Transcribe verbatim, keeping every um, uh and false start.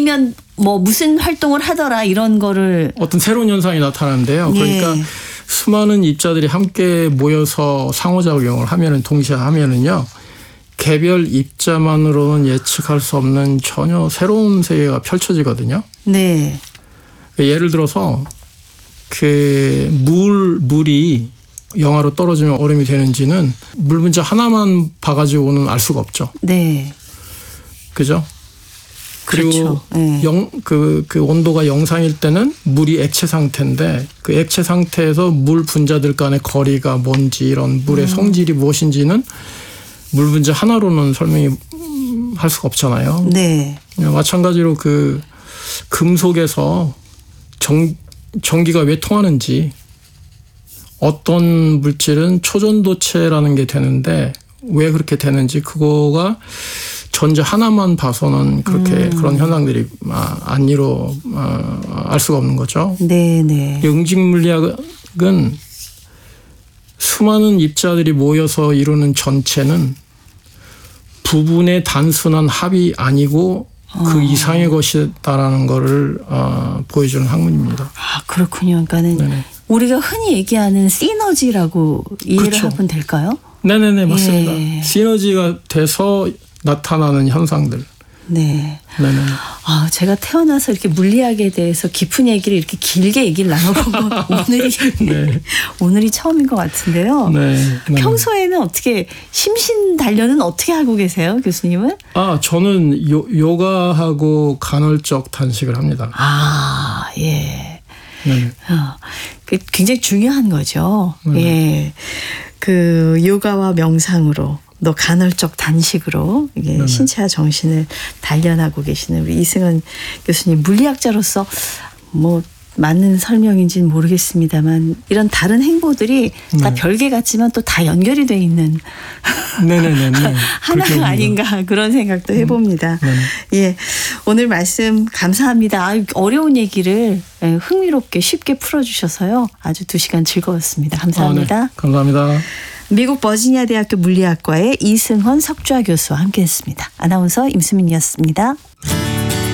아니면 뭐 무슨 활동을 하더라 이런 거를. 어떤 새로운 현상이 나타나는데요. 그러니까 예. 수많은 입자들이 함께 모여서 상호작용을 하면은 동시에 하면은요. 개별 입자만으로는 예측할 수 없는 전혀 새로운 세계가 펼쳐지거든요. 네. 예를 들어서 그 물, 물이 영하로 떨어지면 얼음이 되는지는 물 분자 하나만 봐가지고는 알 수가 없죠. 네. 그죠? 그리고 그렇죠. 네. 영, 그, 그 온도가 영상일 때는 물이 액체 상태인데 그 액체 상태에서 물 분자들 간의 거리가 뭔지 이런 물의 음. 성질이 무엇인지는 물 분자 하나로는 설명이 할 수가 없잖아요. 네. 마찬가지로 그 금속에서 정, 전기가 왜 통하는지 어떤 물질은 초전도체라는 게 되는데 왜 그렇게 되는지 그거가 전자 하나만 봐서는 그렇게 음. 그런 현상들이 안 이루 알 수가 없는 거죠. 네네. 응집물리학은 수많은 입자들이 모여서 이루는 전체는 부분의 단순한 합이 아니고 그 어. 이상의 것이다라는 거를 어, 보여주는 학문입니다. 아 그렇군요. 그러니까는 네네. 우리가 흔히 얘기하는 시너지라고 이해를 그렇죠. 하면 될까요? 네네네 맞습니다. 예. 시너지가 돼서 나타나는 현상들. 네. 네네. 아 제가 태어나서 이렇게 물리학에 대해서 깊은 얘기를 이렇게 길게 얘기를 나눠보고 오늘이 네. 오늘이 처음인 것 같은데요. 네. 네. 평소에는 어떻게 심신 단련은 어떻게 하고 계세요, 교수님은? 아 저는 요, 요가하고 간헐적 단식을 합니다. 아 예. 네. 어, 굉장히 중요한 거죠. 네. 예. 그 요가와 명상으로. 또 간헐적 단식으로 이게 네네. 신체와 정신을 단련하고 계시는 우리 이승원 교수님 물리학자로서 뭐 맞는 설명인지는 모르겠습니다만 이런 다른 행보들이 네. 다 별개 같지만 또 다 연결이 돼 있는 네네네 하나가 아닌가 그런 생각도 해봅니다. 음. 예, 오늘 말씀 감사합니다. 아유, 어려운 얘기를 흥미롭게 쉽게 풀어주셔서요. 아주 두 시간 즐거웠습니다. 감사합니다. 아, 네. 감사합니다. 미국 버지니아 대학교 물리학과의 이승헌 석좌 교수와 함께했습니다. 아나운서 임수민이었습니다.